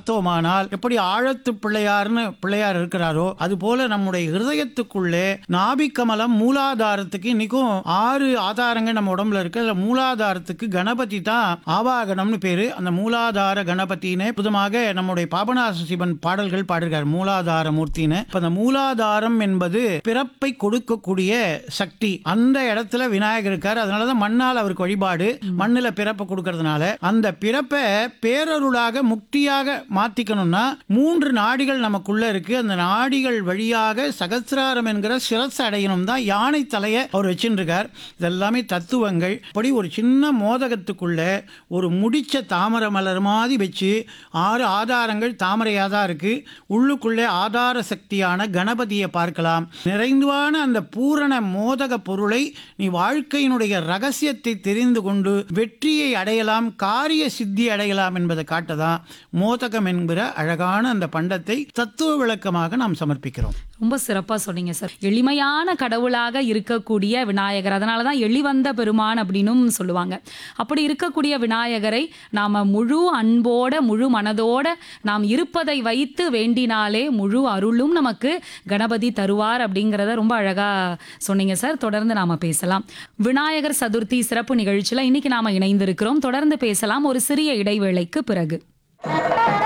பார்த்தோமானால் எப்படி ஆழத்து பிள்ளையார்னு பிள்ளையார் இருக்கிறாரோ அது போல நம்முடைய ஹிருதயத்துக்குள்ளே நாபிக்கமலம் மூலாதாரத்துக்கு இன்னைக்கும் 6 ஆதாரங்கள் நம்ம உடம்புல இருக்கு. அதுல மூலாதாரத்துக்கு கணபதி தான் ஆவாகனம்னு பேரு. அந்த மூலாதார கணபதினே புதுமாக நம்முடைய பாபநாச சிவன் பாடல்கள் பாடிருக்கார் மூலாதார மூர்த்தின்னு. அந்த மூலாதாரம் என்பது பிறப்பை கொடுக்கக்கூடிய சக்தி. அந்த இடத்துல விநாயகர் இருக்கார். அதனாலதான் மண்ணால் அவருக்கு வழிபாடு. மண்ணுல பிறப்பை கொடுக்கறதுனால அந்த பிறப்பை பேரருளாக முக்தியாக மாத்திக்கணும்னா 3 நாடிகள் நமக்குள்ள இருக்கு. அந்த நாடிகள் வழியாக சகசிராரம் என்கிற சிரஸ் அடையணும் தான் யானை தலையை அவர் வச்சுருக்கார். இதெல்லாமே தத்துவங்கள். இப்படி ஒரு சின்ன மோதகத்துக்குள்ள ஒரு முடிச்ச தாமரை மலர் மாதிரி வச்சு 6 ஆதாரங்கள் தாமரையாக தான் இருக்கு. உள்ளுக்குள்ளே ஆதார சக்தியான கணபதியை பார்க்கலாம். நிறைவான அந்த பூரண மோதக பொருளை நீ வாழ்க்கையினுடைய ரகசியத்தை தெரிந்து கொண்டு வெற்றியை அடையலாம், காரிய சித்தி அடையலாம் என்பதை காட்டதான் மோதகம் என்கிற அழகான அந்த பண்டத்தை தத்துவ விளக்கமாக நாம் சமர்ப்பிக்கிறோம். ரொம்ப சிறப்பா சொன்னீங்க சார். எளிமையான கடவுளாக இருக்கக்கூடிய விநாயகர், அதனாலதான் எளிவந்த பெருமான் அப்படின்னும் சொல்லுவாங்க. அப்படி இருக்கக்கூடிய விநாயகரை நாம முழு அன்போட முழு மனதோட நாம் இருப்பதை வைத்து வேண்டினாலே முழு அருளும் நமக்கு கணபதி தருவார் அப்படிங்கிறத ரொம்ப அழகா சொன்னீங்க சார். தொடர்ந்து நாம பேசலாம். விநாயகர் சதுர்த்தி சிறப்பு நிகழ்ச்சியில இன்னைக்கு நாம இணைந்திருக்கிறோம். தொடர்ந்து பேசலாம் ஒரு சிறிய இடைவேளைக்கு பிறகு.